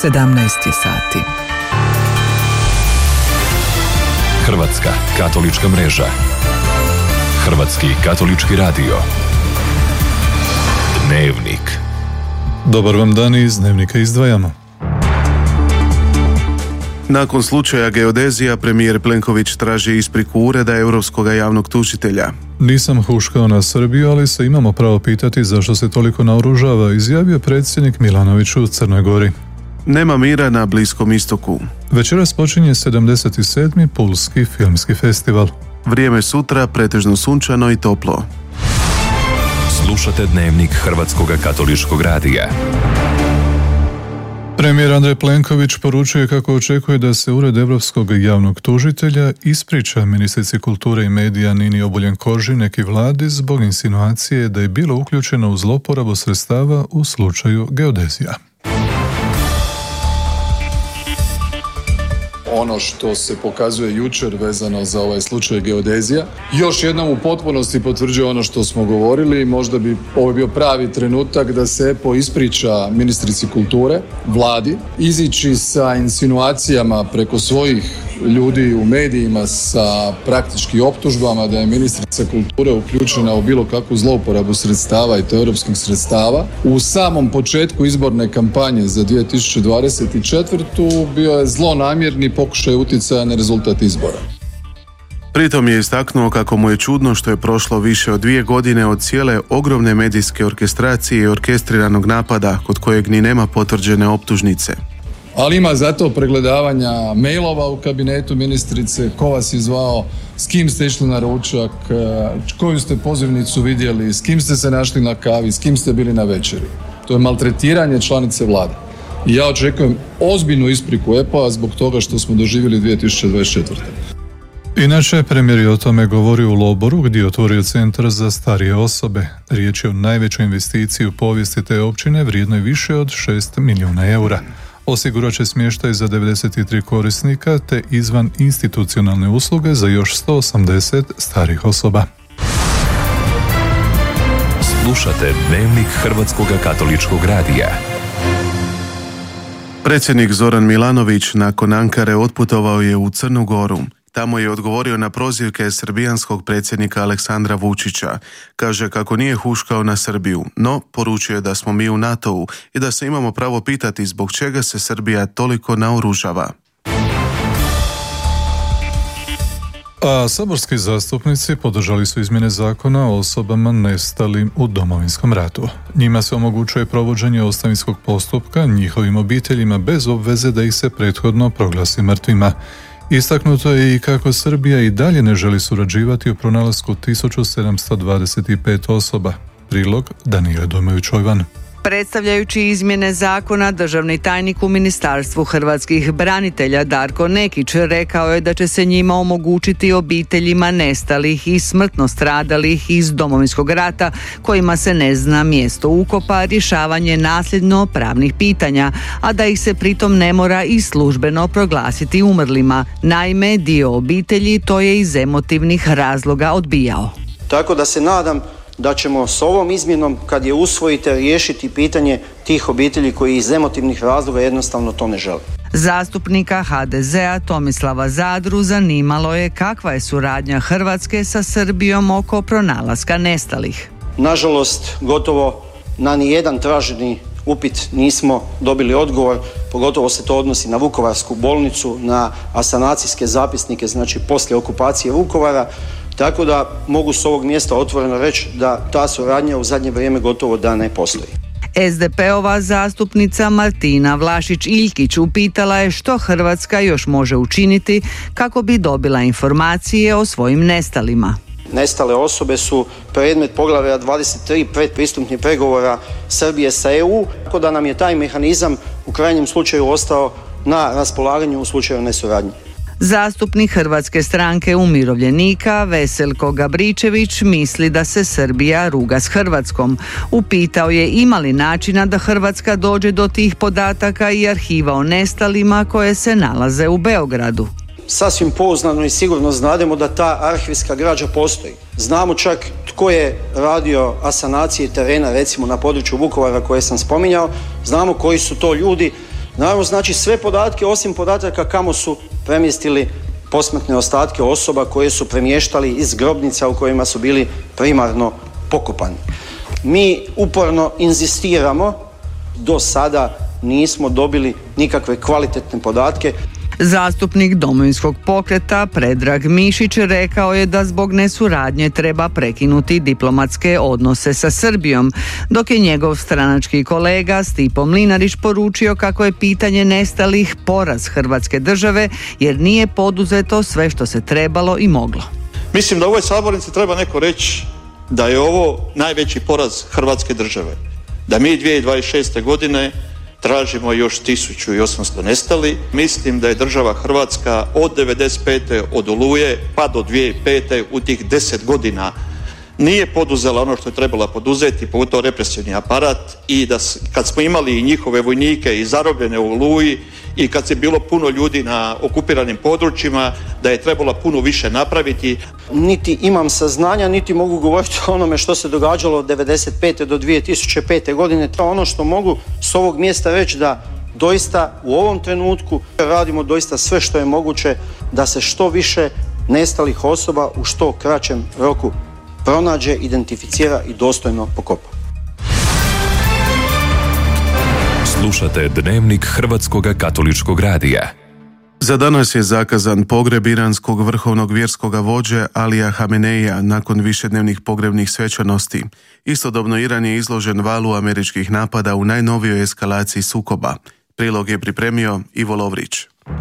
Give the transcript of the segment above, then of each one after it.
17 je sati. Hrvatska katolička mreža. Hrvatski katolički radio. Dnevnik. Dobar vam dan, iz Dnevnika izdvajamo. Nakon slučaja geodezija, premijer Plenković traži ispriku Ureda Europskog javnog tužitelja. Nisam huškao na Srbiju, ali se imamo pravo pitati zašto se toliko naoružava, izjavio predsjednik Milanović u Crnoj Gori. Nema mira na Bliskom istoku. Večeras počinje 77. Pulski filmski festival. Vrijeme sutra pretežno sunčano i toplo. Slušate Dnevnik Hrvatskog katoličkog radija. Premijer Andrej Plenković poručuje kako očekuje da se Ured Europskog javnog tužitelja ispriča ministrici kulture i medija Nini Obuljen Koržinek i vladi zbog insinuacije da je bilo uključeno u zlouporabu sredstava u slučaju geodezija. Ono što se pokazuje jučer vezano za ovaj slučaj geodezija još jednom u potpunosti potvrđuje ono što smo govorili. Možda bi ovo bio pravi trenutak da se EPO ispriča ministrici kulture, vladi, izići sa insinuacijama preko svojih ljudi u medijima sa praktički optužbama da je ministrica kulture uključena u bilo kakvu zlouporabu sredstava i to europskih sredstava. U samom početku izborne kampanje za 2024. bio je zlonamjerni pokušaj utjecaja na rezultat izbora. Pritom je istaknuo kako mu je čudno što je prošlo više od 2 godine od cijele ogromne medijske orkestracije i orkestriranog napada kod kojeg ni nema potvrđene optužnice. Ali ima zato pregledavanja mailova u kabinetu ministrice, ko vas je zvao, s kim ste išli na ručak, koju ste pozivnicu vidjeli, s kim ste se našli na kavi, s kim ste bili na večeri. To je maltretiranje članice vlade. I ja očekujem ozbiljnu ispriku EPO-a zbog toga što smo doživjeli 2024. Inače, premijer je o tome govorio u Loboru gdje je otvorio centar za starije osobe. Riječ je o najvećoj investiciji u povijesti te općine vrijednoj više od 6 milijuna eura. Osigurat će smještaj za 93 korisnika te izvan institucionalne usluge za još 180 starih osoba. Slušate Dnevnik Hrvatskog katoličkog radija. Predsjednik Zoran Milanović nakon Ankare otputovao je u Crnu Goru. Tamo je odgovorio na prozivke srbijanskog predsjednika Aleksandra Vučića. Kaže kako nije huškao na Srbiju, no poručuje da smo mi u NATO-u i da se imamo pravo pitati zbog čega se Srbija toliko naoružava. A saborski zastupnici podržali su izmjene zakona o osobama nestalim u Domovinskom ratu. Njima se omogućuje provođenje ostavinskog postupka njihovim obiteljima bez obveze da ih se prethodno proglasi mrtvima. Istaknuto je i kako Srbija i dalje ne želi surađivati u pronalasku 1725 osoba. Prilog Danijela Dojmović-Ojvan. Predstavljajući izmjene zakona, državni tajnik u Ministarstvu hrvatskih branitelja Darko Nekić rekao je da će se njima omogućiti obiteljima nestalih i smrtno stradalih iz Domovinskog rata kojima se ne zna mjesto ukopa rješavanje nasljedno pravnih pitanja, a da ih se pritom ne mora i službeno proglasiti umrlima. Naime, dio obitelji to je iz emotivnih razloga odbijao. Tako da se nadam da ćemo s ovom izmjenom, kad je usvojite, riješiti pitanje tih obitelji koji iz emotivnih razloga jednostavno to ne žele. Zastupnika HDZ-a Tomislava Zadru zanimalo je kakva je suradnja Hrvatske sa Srbijom oko pronalaska nestalih. Nažalost, gotovo na nijedan traženi upit nismo dobili odgovor, pogotovo se to odnosi na Vukovarsku bolnicu, na asanacijske zapisnike, znači poslije okupacije Vukovara. Tako da mogu s ovog mjesta otvoreno reći da ta suradnja u zadnje vrijeme gotovo da ne postoji. SDP-ova zastupnica Martina Vlašić-Iljkić upitala je što Hrvatska još može učiniti kako bi dobila informacije o svojim nestalima. Nestale osobe su predmet poglavlja 23 predpristupnih pregovora Srbije sa EU, tako da nam je taj mehanizam u krajnjem slučaju ostao na raspolaganju u slučaju nesuradnje. Zastupnik Hrvatske stranke umirovljenika Veselko Gabričević misli da se Srbija ruga s Hrvatskom. Upitao je ima li načina da Hrvatska dođe do tih podataka i arhiva o nestalima koje se nalaze u Beogradu. Sasvim pouzdano i sigurno znademo da ta arhivska građa postoji. Znamo čak tko je radio asanacije terena recimo na području Vukovara koje sam spominjao. Znamo koji su to ljudi. Naravno, znači sve podatke osim podataka kamo su premjestili posmrtne ostatke osoba koje su premještali iz grobnica u kojima su bili primarno pokopani. Mi uporno inzistiramo, do sada nismo dobili nikakve kvalitetne podatke. Zastupnik Domovinskog pokreta Predrag Mišić rekao je da zbog nesuradnje treba prekinuti diplomatske odnose sa Srbijom, dok je njegov stranački kolega Stipo Mlinarić poručio kako je pitanje nestalih poraz Hrvatske države jer nije poduzeto sve što se trebalo i moglo. Mislim da u ovoj sabornici treba neko reći da je ovo najveći poraz Hrvatske države. Da mi 2026. godine tražimo još 1800 nestali. Mislim da je država Hrvatska od 95. od Oluje pa do 2005. u tih 10 godina nije poduzela ono što je trebala poduzeti, pogotovo represivni aparat, i da kad smo imali njihove vojnike i zarobljene u Oluji i kad se bilo puno ljudi na okupiranim područjima, da je trebalo puno više napraviti. Niti imam saznanja, niti mogu govoriti o onome što se događalo od 95. do 2005. godine. To ono što mogu s ovog mjesta reći da doista u ovom trenutku radimo doista sve što je moguće da se što više nestalih osoba u što kraćem roku pronađe, identificira i dostojno pokopa. Slušate Dnevnik Hrvatskoga katoličkog radija. Za danas je zakazan pogreb iranskog vrhovnog vjerskog vođe Alija Hameneija nakon višednevnih pogrebnih svečanosti. Istodobno Iran je izložen valu američkih napada u najnovijoj eskalaciji sukoba. Prilog je pripremio Ivo Lovrić.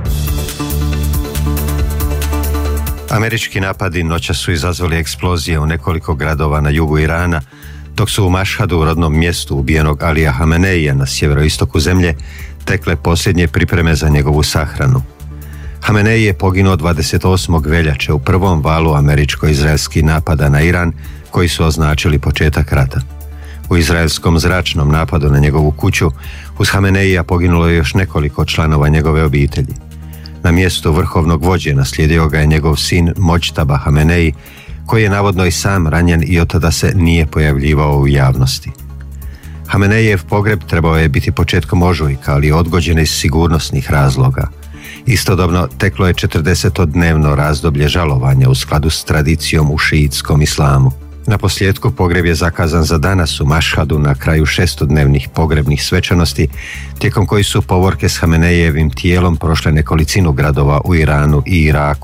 Američki napadi noćas su izazvali eksplozije u nekoliko gradova na jugu Irana, dok su u Mašhadu, rodnom mjestu ubijenog Alija Hameneija na sjeveroistoku zemlje, tekle posljednje pripreme za njegovu sahranu. Hamenei je poginuo 28. veljače u prvom valu američko-izraelskih napada na Iran, koji su označili početak rata. U izraelskom zračnom napadu na njegovu kuću uz Hameneija poginulo je još nekoliko članova njegove obitelji. Na mjestu vrhovnog vođe naslijedio ga je njegov sin Mođtaba Hamenei, koji je navodno i sam ranjen i od tada se nije pojavljivao u javnosti. Hameneijev pogreb trebao je biti početkom ožujka, ali odgođen iz sigurnosnih razloga. Istodobno teklo je 40-dnevno razdoblje žalovanja u skladu s tradicijom u šiitskom islamu. Naposljetku pogreb je zakazan za danas u Mašhadu na kraju 6-dnevnih pogrebnih svečanosti, tijekom koji su povorke s Hameneijevim tijelom prošle nekolicinu gradova u Iranu i Iraku.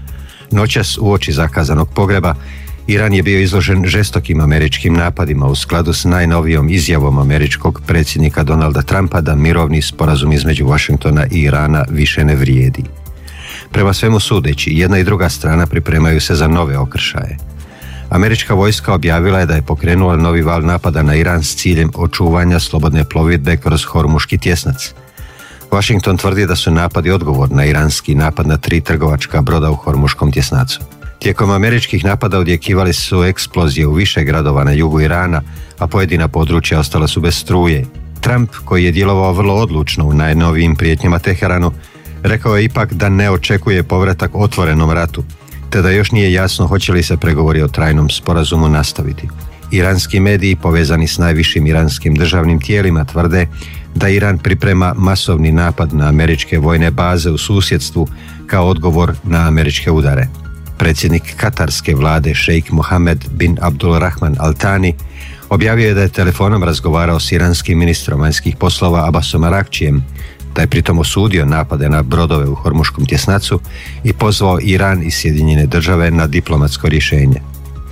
Noćas uoči zakazanog pogreba Iran je bio izložen žestokim američkim napadima u skladu s najnovijom izjavom američkog predsjednika Donalda Trumpa da mirovni sporazum između Washingtona i Irana više ne vrijedi. Prema svemu sudeći, jedna i druga strana pripremaju se za nove okršaje. Američka vojska objavila je da je pokrenula novi val napada na Iran s ciljem očuvanja slobodne plovidbe kroz Hormuški tjesnac. Washington tvrdi da su napadi odgovor na iranski napad na 3 trgovačka broda u Hormuškom tjesnacu. Tijekom američkih napada odjekivali su eksplozije u više gradova na jugu Irana, a pojedina područja ostala su bez struje. Trump, koji je djelovao vrlo odlučno u najnovijim prijetnjama Teheranu, rekao je ipak da ne očekuje povratak otvorenom ratu, te da još nije jasno hoće li se pregovori o trajnom sporazumu nastaviti. Iranski mediji povezani s najvišim iranskim državnim tijelima tvrde da Iran priprema masovni napad na američke vojne baze u susjedstvu kao odgovor na američke udare. Predsjednik katarske vlade šejk Mohamed bin Abdulrahman Al Thani objavio je da je telefonom razgovarao s iranskim ministrom vanjskih poslova Abbasom Arakčijem, da je pritom osudio napade na brodove u Hormuškom tjesnacu i pozvao Iran i Sjedinjene Države na diplomatsko rješenje.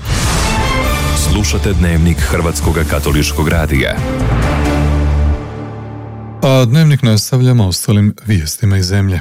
Slušate Dnevnik Hrvatskoga katoličkog radija. A Dnevnik nastavljamo ostalim vijestima iz zemlje.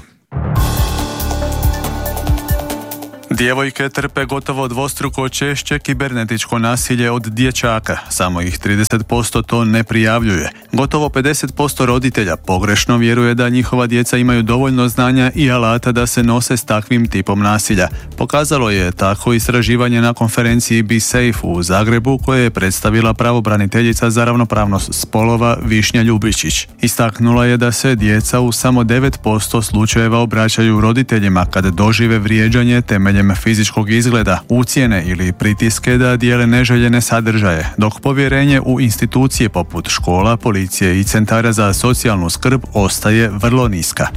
Djevojke trpe gotovo dvostruko češće kibernetičko nasilje od dječaka, samo ih 30% to ne prijavljuje. Gotovo 50% roditelja pogrešno vjeruje da njihova djeca imaju dovoljno znanja i alata da se nose s takvim tipom nasilja. Pokazalo je tako istraživanje na konferenciji Be Safe u Zagrebu koje je predstavila pravobraniteljica za ravnopravnost spolova Višnja Ljubičić. Istaknula je da se djeca u samo 9% slučajeva obraćaju roditeljima kad dožive vrijeđanje temeljem pitanjem fizičkog izgleda, ucjene ili pritiske da dijele neželjene sadržaje, dok povjerenje u institucije poput škola, policije i centara za socijalnu skrb ostaje vrlo niska.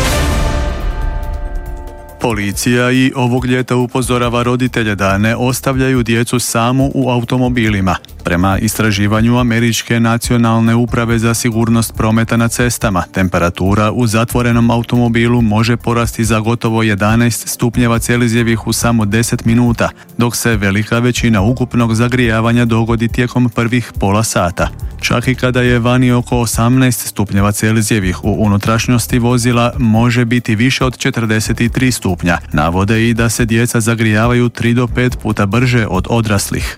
Policija i ovog ljeta upozorava roditelje da ne ostavljaju djecu samu u automobilima. Prema istraživanju Američke nacionalne uprave za sigurnost prometa na cestama, temperatura u zatvorenom automobilu može porasti za gotovo 11 stupnjeva Celzijevih u samo 10 minuta, dok se velika većina ukupnog zagrijavanja dogodi tijekom prvih pola sata. Čak i kada je vani oko 18 stupnjeva Celzijevih, u unutrašnjosti vozila može biti više od 43 stupnja. Navode i da se djeca zagrijavaju 3 do 5 puta brže od odraslih.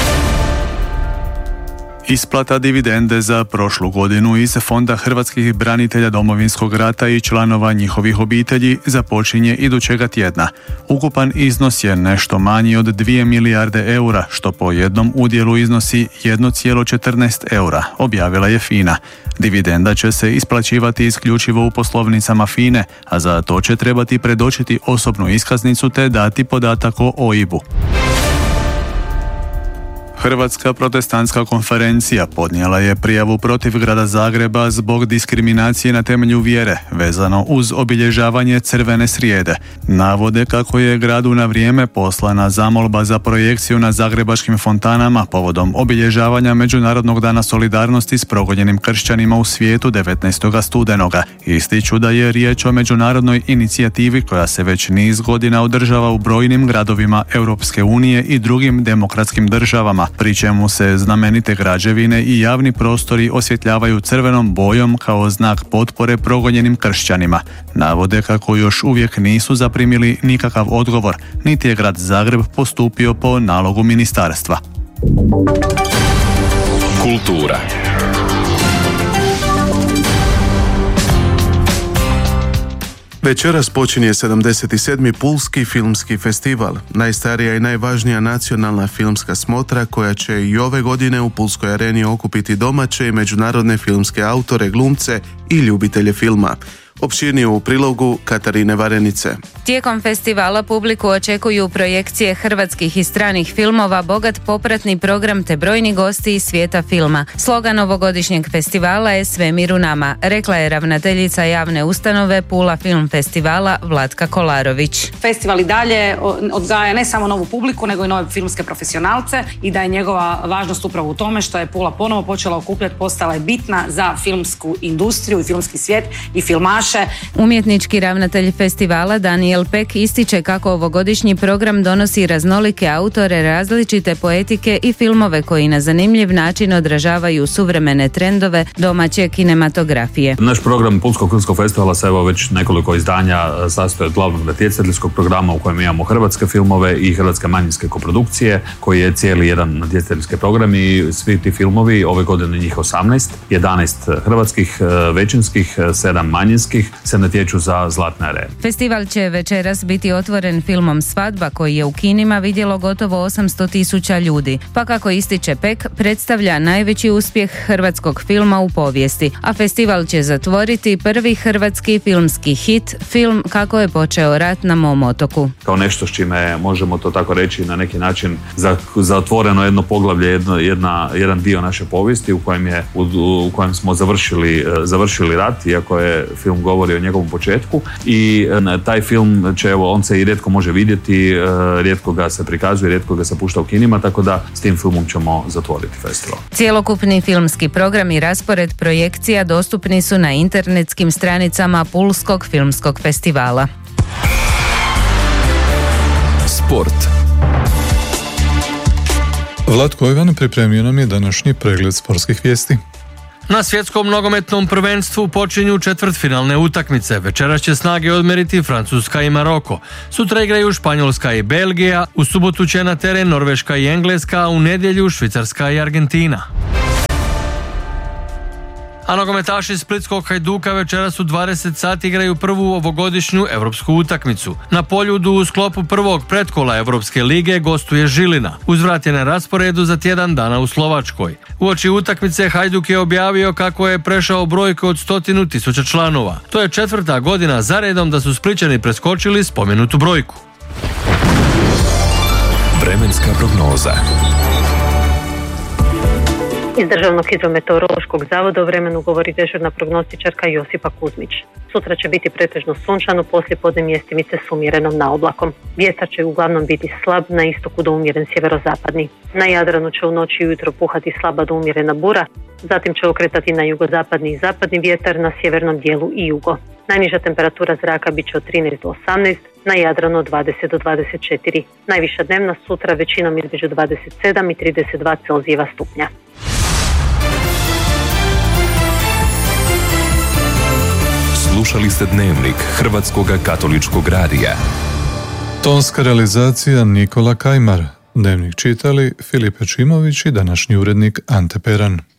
Isplata dividende za prošlu godinu iz Fonda hrvatskih branitelja Domovinskog rata i članova njihovih obitelji započinje idućega tjedna. Ukupan iznos je nešto manji od 2 milijarde eura, što po jednom udjelu iznosi 1,14 eura, objavila je FINA. Dividenda će se isplaćivati isključivo u poslovnicama FINE, a za to će trebati predočiti osobnu iskaznicu te dati podatak o OIB-u. Hrvatska protestantska konferencija podnijela je prijavu protiv grada Zagreba zbog diskriminacije na temelju vjere, vezano uz obilježavanje Crvene srijede. Navode kako je gradu na vrijeme poslana zamolba za projekciju na zagrebačkim fontanama povodom obilježavanja Međunarodnog dana solidarnosti s progonjenim kršćanima u svijetu 19. studenoga. Ističu da je riječ o međunarodnoj inicijativi koja se već niz godina održava u brojnim gradovima Europske unije i drugim demokratskim državama, pri čemu se znamenite građevine i javni prostori osvjetljavaju crvenom bojom kao znak potpore progonjenim kršćanima. Navode kako još uvijek nisu zaprimili nikakav odgovor, niti je grad Zagreb postupio po nalogu ministarstva. Kultura. Večeras počinje 77. Pulski filmski festival, najstarija i najvažnija nacionalna filmska smotra koja će i ove godine u Pulskoj areni okupiti domaće i međunarodne filmske autore, glumce i ljubitelje filma. Opširnije u prilogu Katarine Varenice. Tijekom festivala publiku očekuju projekcije hrvatskih i stranih filmova, bogat popratni program te brojni gosti iz svijeta filma. Slogan ovogodišnjeg festivala je Svemir u nama, rekla je ravnateljica javne ustanove Pula Film Festivala Vlatka Kolarović. Festival i dalje odgaja ne samo novu publiku, nego i nove filmske profesionalce i da je njegova važnost upravo u tome što je Pula ponovo počela okupljati, postala je bitna za filmsku industriju i filmski svijet i filmaše. Umjetnički ravnatelj festivala Daniel Pek ističe kako ovogodišnji program donosi raznolike autore, različite poetike i filmove koji na zanimljiv način odražavaju suvremene trendove domaće kinematografije. Naš program Pulskog filmskog festivala se evo već nekoliko izdanja sastoji od glavnog natjecateljskog programa u kojem imamo hrvatske filmove i hrvatske manjinske koprodukcije, koji je cijeli jedan natjecateljski program i svi ti filmovi, ove godine njih 18, 11 hrvatskih većinskih, 7 manjinskih, se natječu za zlatne arene. Festival će večeras biti otvoren filmom Svadba koji je u kinima vidjelo gotovo 800.000 ljudi. Pa kako ističe Pek, predstavlja najveći uspjeh hrvatskog filma u povijesti, a festival će zatvoriti prvi hrvatski filmski hit, film Kako je počeo rat na mom otoku. Kao nešto s čime možemo to tako reći na neki način zatvoreno jedno poglavlje, jedan dio naše povijesti u kojem smo završili rat, iako je film govori o njegovom početku i taj film on se i rijetko može vidjeti, rijetko ga se prikazuje, rijetko ga se pušta u kinima, tako da s tim filmom ćemo zatvoriti festival. Cjelokupni filmski program i raspored projekcija dostupni su na internetskim stranicama Pulskog filmskog festivala. Sport. Vlatko Ivan pripremio nam je današnji pregled sportskih vijesti. Na svjetskom nogometnom prvenstvu počinju četvrtfinalne utakmice. Večeras će snage odmeriti Francuska i Maroko. Sutra igraju Španjolska i Belgija, u subotu će na teren Norveška i Engleska, a u nedjelju Švicarska i Argentina. A nogometaši splitskog Hajduka večeras u 20 sati igraju prvu ovogodišnju europsku utakmicu. Na Poljudu u sklopu prvog pretkola Europske lige gostuje Žilina. Uzvrat je na rasporedu za tjedan dana u Slovačkoj. Uoči utakmice Hajduk je objavio kako je prešao brojku od 100.000 članova. To je 4. godina zaredom da su Splićani preskočili spomenutu brojku. Vremenska prognoza. Iz Državnog hidrometeorološkog zavoda o vremenu govori dežurna prognostičarka Josipa Kuzmić. Sutra će biti pretežno sunčano, poslijepodne mjestimice s umjerenom naoblakom. Vjetar će uglavnom biti slab, na istoku do umjeren sjeverozapadni. Na Jadranu će u noći i ujutro puhati slaba do umjerena bura, zatim će okretati na jugozapadni i zapadni vjetar, na sjevernom dijelu i jugo. Najniža temperatura zraka bit će od 13 do 18, na Jadranu od 20 do 24. Najviša dnevna sutra većinom između 27 i 32 Celzijeva stupnja. Slušali ste Dnevnik Hrvatskog katoličkog radija. Tonska realizacija Nikola Kajmar. Dnevnik čitali Filipe Čimović i današnji urednik Ante Peran.